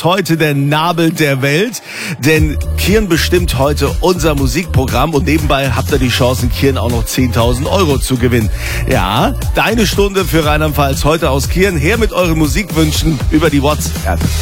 ist heute der Nabel der Welt, denn Kirn bestimmt heute unser Musikprogramm und nebenbei habt ihr die Chance, in Kirn auch noch 10.000 Euro zu gewinnen. Ja, deine Stunde für Rheinland-Pfalz heute aus Kirn. Her mit euren Musikwünschen über die WhatsApp.